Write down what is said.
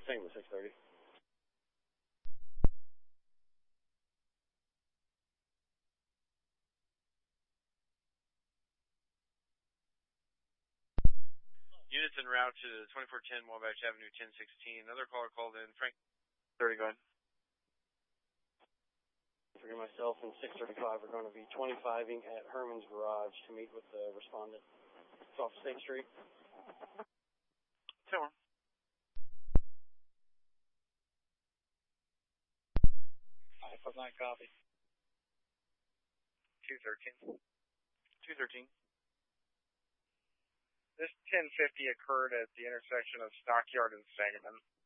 Same with 630. Units en route to 2410 Wabash Avenue, 1016. Another caller called in. Frank, 30, go ahead. For myself and 635 are going to be 25ing at Herman's Garage to meet with the respondent. It's off State Street. 10-1. Alpha 9 copy. 213. 213. This 1050 occurred at the intersection of Stockyard and Sangamon.